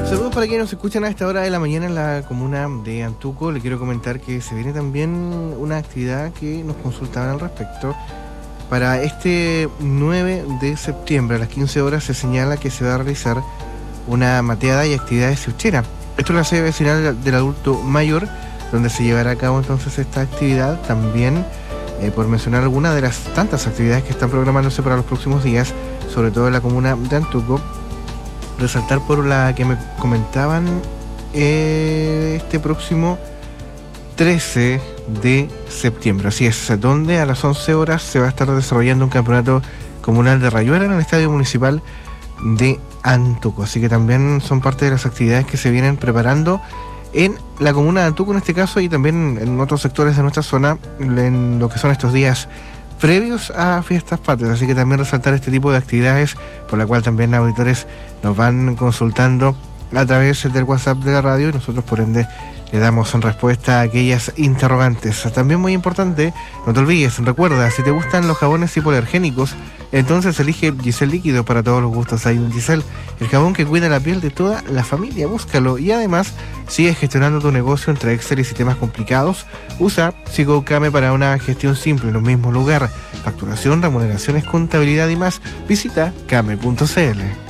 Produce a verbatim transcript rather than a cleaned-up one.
Saludos para quienes nos escuchan a esta hora de la mañana en la comuna de Antuco. Le quiero comentar que se viene también una actividad que nos consultaban al respecto. Para este nueve de septiembre a las quince horas se señala que se va a realizar una mateada y actividades siucheras. Esto es la sede vecinal del adulto mayor, donde se llevará a cabo entonces esta actividad. También, eh, por mencionar algunas de las tantas actividades que están programándose para los próximos días, sobre todo en la comuna de Antuco, resaltar por la que me comentaban eh, este próximo trece de septiembre. Así es, donde a las once horas se va a estar desarrollando un campeonato comunal de rayuela en el Estadio Municipal de Antuco. Así que también son parte de las actividades que se vienen preparando en la comuna de Antuco en este caso, y también en otros sectores de nuestra zona en lo que son estos días previos a Fiestas Patrias. Así que también resaltar este tipo de actividades, por la cual también auditores nos van consultando a través del WhatsApp de la radio, y nosotros por ende le damos en respuesta a aquellas interrogantes. También muy importante, no te olvides, recuerda, si te gustan los jabones hipoalergénicos, entonces elige Giselle Líquido. Para todos los gustos hay un Giselle, el jabón que cuida la piel de toda la familia. Búscalo. Y además, sigue gestionando tu negocio entre Excel y sistemas complicados. Usa SigoCame para una gestión simple en un mismo lugar. Facturación, remuneraciones, contabilidad y más. Visita came punto c l.